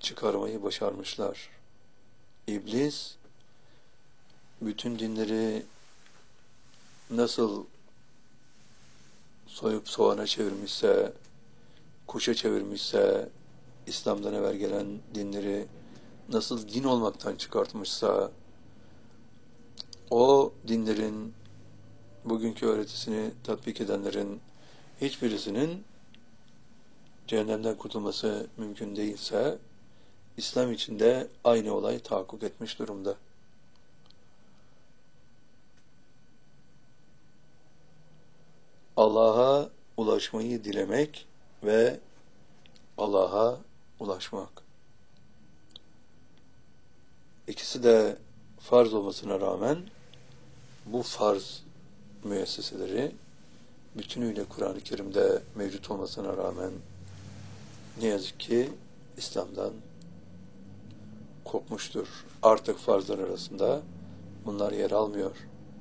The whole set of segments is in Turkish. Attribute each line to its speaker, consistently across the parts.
Speaker 1: çıkarmayı başarmışlar. İblis bütün dinleri nasıl soyup soğana çevirmişse, kuşa çevirmişse, İslam'dan evvel gelen dinleri nasıl din olmaktan çıkartmışsa, o dinlerin bugünkü öğretisini tatbik edenlerin hiçbirisinin cehennemden kurtulması mümkün değilse, İslam içinde aynı olay tahakkuk etmiş durumda. Allah'a ulaşmayı dilemek ve Allah'a ulaşmak. İkisi de farz olmasına rağmen bu farz müesseseleri bütünüyle Kur'an-ı Kerim'de mevcut olmasına rağmen ne yazık ki İslam'dan kopmuştur. Artık farzlar arasında bunlar yer almıyor.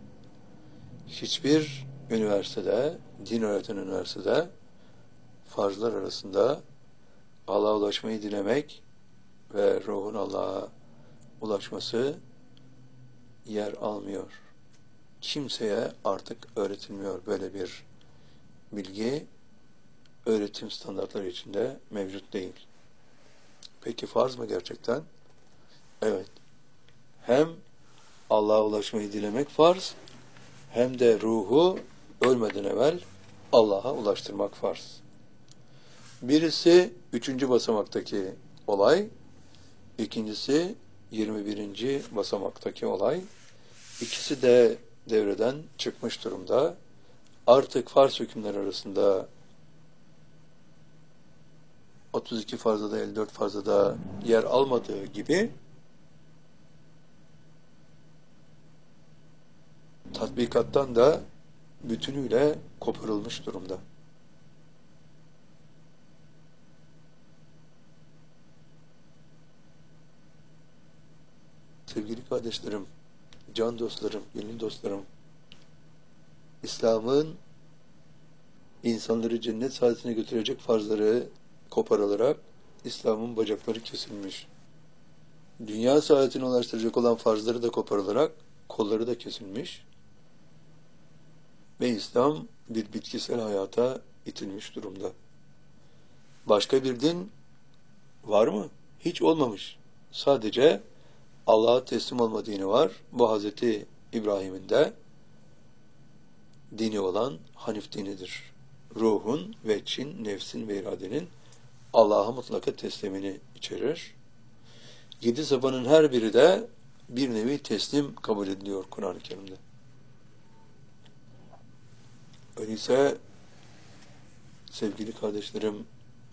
Speaker 1: Hiçbir üniversitede, din öğreten üniversitede farzlar arasında Allah'a ulaşmayı dilemek ve ruhun Allah'a ulaşması yer almıyor. Kimseye artık öğretilmiyor. Böyle bir bilgi öğretim standartları içinde mevcut değil. Peki farz mı gerçekten? Evet. Hem Allah'a ulaşmayı dilemek farz, hem de ruhu ölmeden evvel Allah'a ulaştırmak farz. Birisi 3. basamaktaki olay, ikincisi 21. basamaktaki olay. İkisi de devreden çıkmış durumda. Artık farz hükümler arasında 32 farzda da 54 farzda da yer almadığı gibi tatbikattan da bütünüyle koparılmış durumda. Sevgili kardeşlerim, can dostlarım, gönül dostlarım, İslam'ın insanları cennet saadetine götürecek farzları koparılarak İslam'ın bacakları kesilmiş. Dünya saadetine ulaştıracak olan farzları da koparılarak kolları da kesilmiş. Ve İslam bir bitkisel hayata itilmiş durumda. Başka bir din var mı? Hiç olmamış. Sadece Allah'a teslim olma dini var. Bu Hazreti İbrahim'in de dini olan Hanif dinidir. Ruhun ve Çin, nefsin ve iradenin Allah'a mutlaka teslimini içerir. 7 safanın her biri de bir nevi teslim kabul ediliyor Kur'an-ı Kerim'de. Öyleyse sevgili kardeşlerim,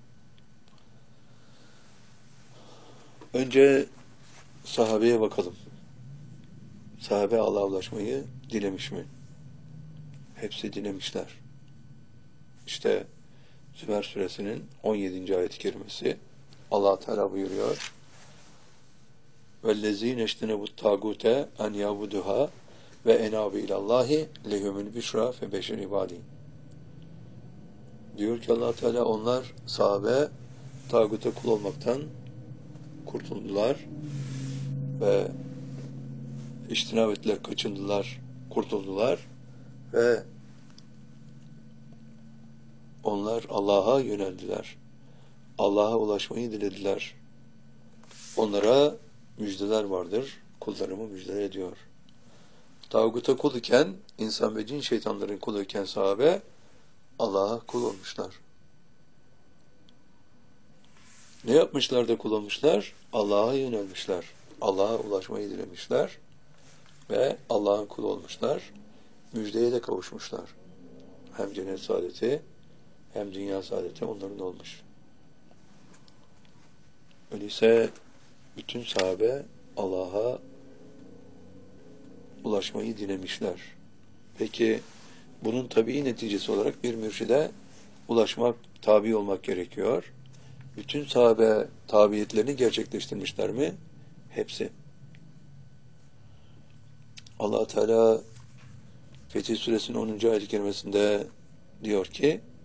Speaker 1: önce sahabeye bakalım. Sahabe Allah'a ulaşmayı dilemiş mi? Hepsi dilemişler. İşte Zümer suresinin 17. ayet-i kerimesi Allah Teala buyuruyor: وَالَّذ۪ينَ اَشْتَنَبُ التَّاغُوتَ اَنْ يَعْبُدُهَا وَاَنَابِ اِلَى اللّٰهِ لَهُمُ الْبِشْرَى فَبَشِرْ عِبَادِهِ. Diyor ki Allah Teala, onlar sahabe tağuta kul olmaktan kurtuldular ve içtinab ettiler, kaçındılar, kurtuldular ve onlar Allah'a yöneldiler. Allah'a ulaşmayı dilediler. Onlara müjdeler vardır. Kullarımı müjde ediyor. Tağuta kul iken, insan ve cin şeytanların kulu iken sahabe Allah'a kul olmuşlar. Ne yapmışlar da kul olmuşlar? Allah'a yönelmişler. Allah'a ulaşmayı dilemişler ve Allah'ın kulu olmuşlar. Müjdeye de kavuşmuşlar. Hem cennet saadeti hem dünya saadeti onların olmuş. Öyleyse bütün sahabe Allah'a ulaşmayı dilemişler. Peki bunun tabii neticesi olarak bir mürşide ulaşmak, tabi olmak gerekiyor. Bütün sahabe tabiyetlerini gerçekleştirmişler mi? Hepsi. Allah Teala Fetih Suresinin 10. ayet-i kerimesinde diyor ki: